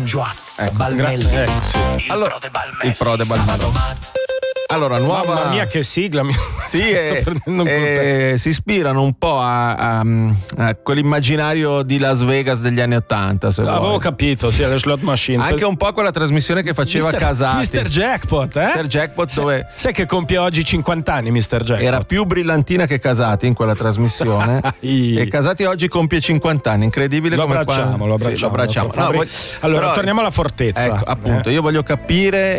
Giuas, Balmelli. sì. Allora, il Prode Balmelli. Allora, nuova. Mamma mia, che sigla! Sì, sto prendendo un colpo. si ispirano un po' a quell'immaginario di Las Vegas degli anni '80. Avevo capito, sì, le slot machine. Anche un po' quella trasmissione che faceva Casati. Mr. Jackpot, Mr. Jackpot, dove. Sai che compie oggi 50 anni Mr. Jackpot? Era più brillantina che Casati in quella trasmissione. E Casati oggi compie 50 anni, incredibile lo come abbracciamo, lo abbracciamo. Sì, lo abbracciamo. Allora, però, torniamo alla fortezza. Ecco, appunto, io voglio capire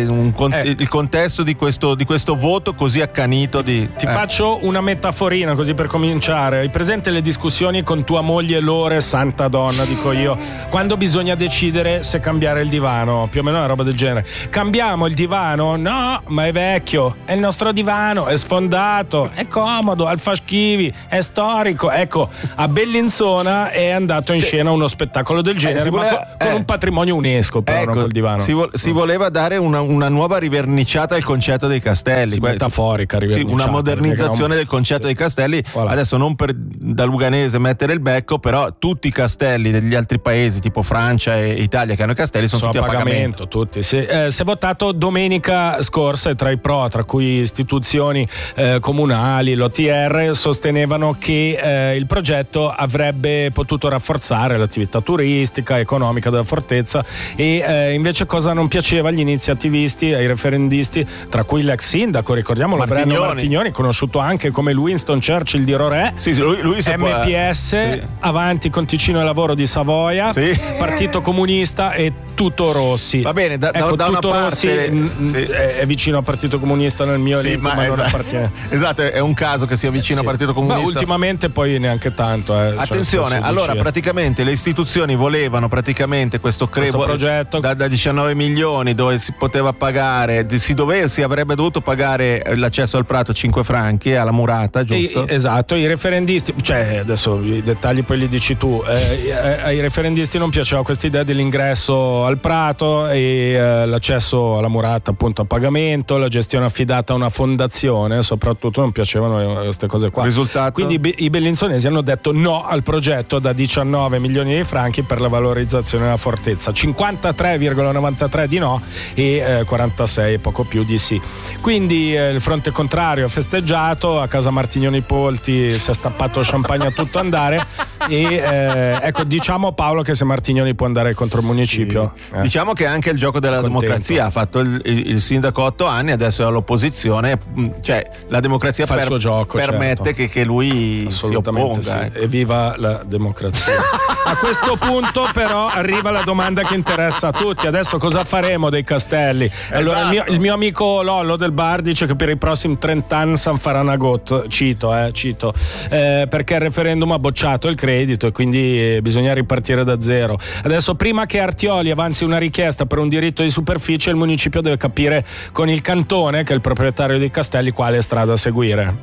il contesto di questo voto così accanito. Ti faccio una metaforina così per cominciare. Hai presente le discussioni con tua moglie Lore, santa donna, dico io, quando bisogna decidere se cambiare il divano, più o meno una roba del genere. Cambiamo il divano? No, ma è vecchio, è il nostro divano, è sfondato, è comodo, al Faschivi, è storico. Ecco, a Bellinzona è andato in scena uno spettacolo del genere, con un patrimonio UNESCO, però non col divano. Si voleva dare una nuova riverniciata al concetto dei castelli. Metaforica, una modernizzazione del concetto dei castelli. Voilà. Adesso non per da luganese mettere il becco, però tutti i castelli degli altri paesi tipo Francia e Italia che hanno i castelli sono tutti a pagamento. Tutti. Si è votato domenica scorsa e tra i pro, tra cui istituzioni comunali, l'OTR, sostenevano che il progetto avrebbe potuto rafforzare l'attività turistica, economica della fortezza e invece cosa non piaceva agli iniziativisti, ai referendisti, tra cui l'ex sindaco, ricordiamolo, Breno Martignoni, conosciuto anche come il Winston Churchill di Rorè, lui MPS, Avanti con Ticino e Lavoro di Savoia, Partito Comunista e Tutto Rossi. Va bene, da una Tutto parte Rossi è vicino al Partito Comunista nel mio elenco, ma non appartiene. Esatto, è un caso che sia vicino al Partito Comunista. Ma ultimamente poi neanche tanto. Attenzione, allora praticamente le istituzioni volevano questo progetto da 19 milioni dove si poteva pagare, si avrebbe dovuto pagare l'accesso al prato 5 franchi alla murata, giusto? Esatto, i referendisti, cioè adesso i dettagli poi li dici tu, ai referendisti non piaceva questa idea dell'ingresso al prato e l'accesso alla murata appunto a pagamento, la gestione affidata a una fondazione, soprattutto non piacevano queste cose qua. Risultato? Quindi i bellinzonesi hanno detto no al progetto da 19 milioni di franchi per la valorizzazione della fortezza, 53,93 di no e 46 poco più di sì. Quindi il fronte contrario ha festeggiato, a casa Martignoni Polti si è stappato champagne a tutto andare e ecco, diciamo Paolo che se Martignoni può andare contro il municipio. Diciamo che anche il gioco della democrazia ha fatto il sindaco 8 anni, adesso è all'opposizione, cioè la democrazia fa il suo gioco, permette che lui si opponga. Sì. Evviva la democrazia. A questo punto però arriva la domanda che interessa a tutti: adesso cosa faremo dei castelli? Allora il mio amico Lollo del bar dice che per i prossimi 30 anni San farà una gotto, cito perché il referendum ha bocciato il credito e quindi bisogna ripartire da zero. Adesso prima che Artioli avanzi una richiesta per un diritto di superficie, il municipio deve capire con il cantone, che è il proprietario dei castelli, quale strada seguire.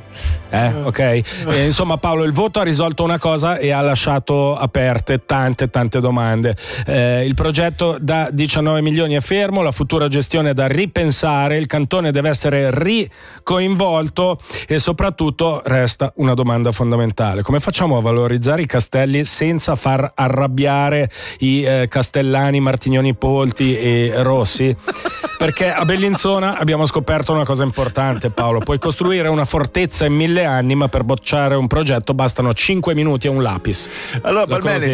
Ok? Insomma Paolo, il voto ha risolto una cosa e ha lasciato aperte tante domande. Il progetto da 19 milioni è fermo, la futura gestione è da ripensare, il cantone deve essere ricoinvolto e soprattutto resta una domanda fondamentale: come facciamo a valorizzare i castelli senza far arrabbiare i castellani Martignoni Polti e Rossi? Perché a Bellinzona abbiamo scoperto una cosa importante, Paolo: puoi costruire una fortezza in 1000 anni, ma per bocciare un progetto bastano 5 minuti e un lapis. Allora,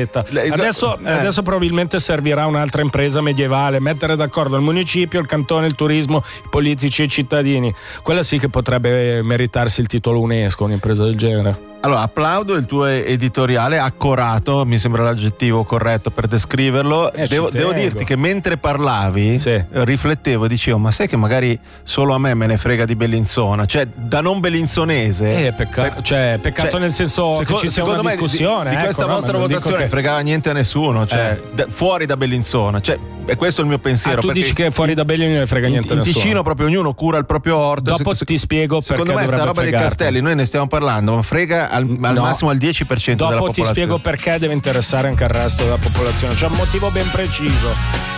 adesso probabilmente servirà un'altra impresa medievale, mettere d'accordo il municipio, il cantone, il turismo, i politici e i cittadini. Quella sì che potrebbe meritarsi il titolo UNESCO, un'impresa del genere. Allora, applaudo il tuo editoriale accorato, mi sembra l'aggettivo corretto per descriverlo. Devo dirti che mentre parlavi riflettevo e dicevo: ma sai che magari solo a me ne frega di Bellinzona, cioè da non bellinzonese. Peccato nel senso che ci sia una discussione di questa vostra votazione non fregava niente a nessuno, cioè fuori da Bellinzona, cioè è questo il mio pensiero. Tu dici che fuori da Bellinzona non ne frega niente a nessuno. In Ticino proprio ognuno cura il proprio orto. Dopo ti spiego perché. Secondo me sta roba dei castelli noi ne stiamo parlando, ma frega al massimo al 10% della popolazione. Dopo ti spiego perché deve interessare anche al resto della popolazione, c'è un motivo ben preciso.